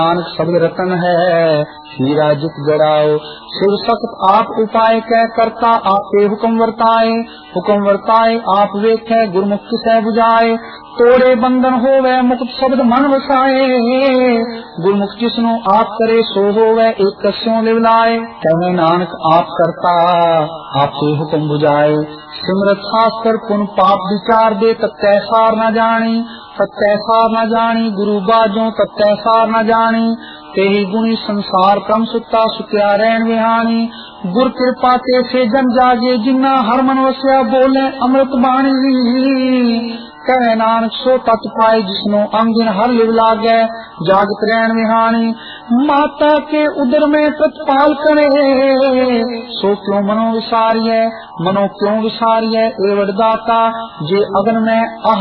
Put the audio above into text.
नानक शब्द रतन है हीरा जित जड़ाओ। शिव सख्त आप उपाय कह करता आपे हुक्म वर्ताए आप वेख गुरमुख किसै बुझाए। तोड़े बंधन होवे मुक्त शब्द मन वसाए गुरमुख जिसनो आप करे सो होवे एक कस्यों लिवलाए। कहे नानक आप करता आपे हुक्म बुझाए। सिमरत शास्त्र पुन पाप विचार दे तत्तै सार न जानी गुरु बाजो तत्तै सार न जानी। तेहि गुणी संसार क्रम सुता सुत्या रैन विहानी। गुर कृपा ते से जन जागे जिन्ना हर मन वस्या बोले अमृत बाणी। कहे नानक सो तत् पाए जिसनो अंगिन हर लिव लागे जागत रैन विहानी। माता के उदर में प्रतिपाल करे सो क्यों मनो क्यों विसारिय एवं दाता जे अगन में